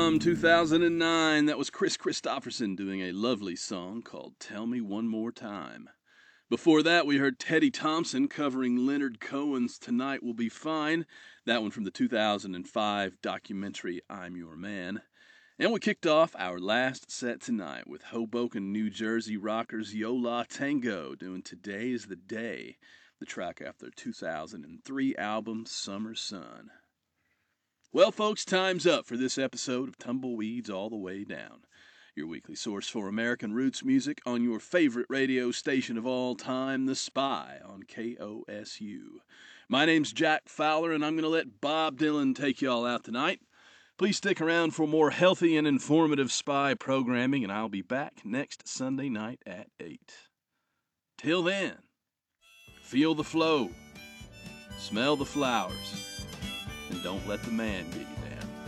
from 2009. That was Chris Christopherson doing a lovely song called Tell Me One More Time. Before that, we heard Teddy Thompson covering Leonard Cohen's Tonight Will Be Fine. That one from the 2005 documentary I'm Your Man. And we kicked off our last set tonight with Hoboken, New Jersey rockers Yo La Tengo doing Today Is the Day, the track off their 2003 album Summer Sun. Well, folks, time's up for this episode of Tumbleweeds All the Way Down, your weekly source for American roots music on your favorite radio station of all time, The Spy on KOSU. My name's Jack Fowler, and I'm going to let Bob Dylan take y'all out tonight. Please stick around for more healthy and informative Spy programming, and I'll be back next Sunday night at 8. Till then, feel the flow, smell the flowers, and don't let the man get you.